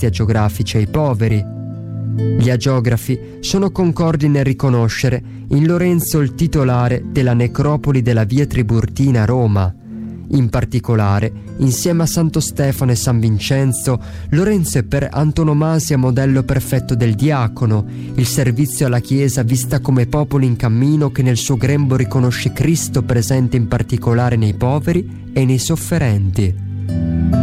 richiesti agiografici ai poveri. Gli agiografi sono concordi nel riconoscere in Lorenzo il titolare della necropoli della via Tiburtina a Roma. In particolare, insieme a Santo Stefano e San Vincenzo, Lorenzo è per antonomasia modello perfetto del diacono, il servizio alla Chiesa vista come popolo in cammino che nel suo grembo riconosce Cristo presente in particolare nei poveri e nei sofferenti.